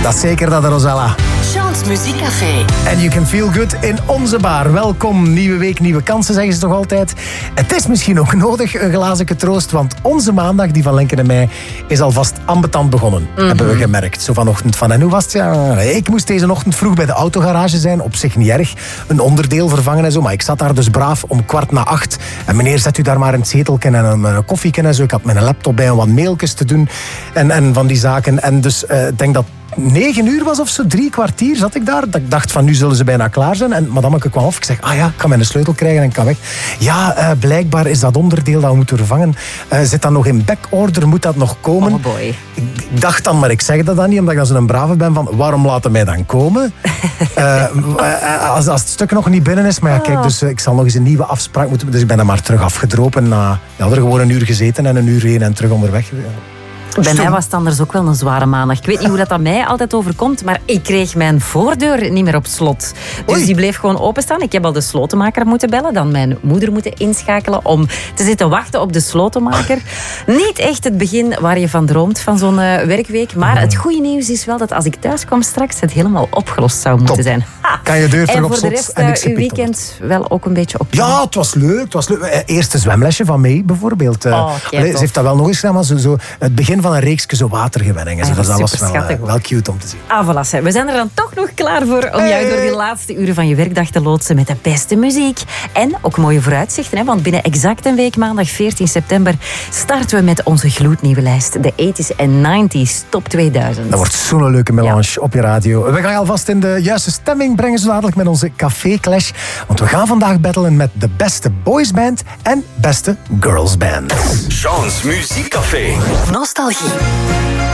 Dat is zeker dat, Rosella. Chance Muziekcafé. And you can feel good in onze bar. Welkom, nieuwe week, nieuwe kansen, zeggen ze toch altijd. Het is misschien ook nodig, een glazeke troost, want onze maandag, die van Lenken en mij, is alvast ambetant begonnen. Hebben we gemerkt. Zo vanochtend van, en hoe was het? Ja, ik moest deze ochtend vroeg bij de autogarage zijn, op zich niet erg. Een onderdeel vervangen en zo, maar ik zat daar dus braaf om 7:15. En meneer, zet u daar maar een zetelken en een koffieken en zo. Ik had mijn laptop bij om wat mailtjes te doen en van die zaken. En dus ik denk dat 9 uur was of zo, 3 kwartier zat ik daar. Dat ik dacht van, nu zullen ze bijna klaar zijn. En madameke kwam af. Ik zeg, ja, ik kan mijn sleutel krijgen en ik kan weg. Ja, blijkbaar is dat onderdeel dat we moeten vervangen. Zit dat nog in backorder? Moet dat nog komen? Oh boy. Ik dacht dan, maar ik zeg dat dan niet, omdat ik dan zo'n brave ben van, waarom laten mij dan komen? Als het stuk nog niet binnen is. Maar ja, kijk, dus ik zal nog eens een nieuwe afspraak moeten. Dus ik ben dan maar terug afgedropen. Na er gewoon een uur gezeten en een uur heen en terug onderweg. Bij mij was het anders ook wel een zware maandag. Ik weet niet hoe dat aan mij altijd overkomt, maar ik kreeg mijn voordeur niet meer op slot. Dus die bleef gewoon openstaan. Ik heb al de slotenmaker moeten bellen, dan mijn moeder moeten inschakelen om te zitten wachten op de slotenmaker. Niet echt het begin waar je van droomt van zo'n werkweek. Maar het goede nieuws is wel dat als ik thuis kwam straks het helemaal opgelost zou moeten zijn. Kan je deur terug op slot? En voor de rest, uw weekend wel ook een beetje op. Ja, het was leuk. Eerste zwemlesje van mij bijvoorbeeld. Ze heeft dat wel nog eens gedaan, maar zo het begin van een reeksje zo watergewenningen. Dus dat was wel cute om te zien. Voilà, we zijn er dan toch nog klaar voor om jou door die laatste uren van je werkdag te loodsen met de beste muziek. En ook mooie vooruitzichten, hè? Want binnen exact een week, maandag 14 september, starten we met onze gloednieuwe lijst. De 80s en 90s Top 2000. Dat wordt zo'n leuke melange op je radio. We gaan je alvast in de juiste stemming brengen, zo dadelijk met onze Café Clash. Want we gaan vandaag battelen met de beste boysband en beste girlsband. Chance Muziekcafé. Nostalgie.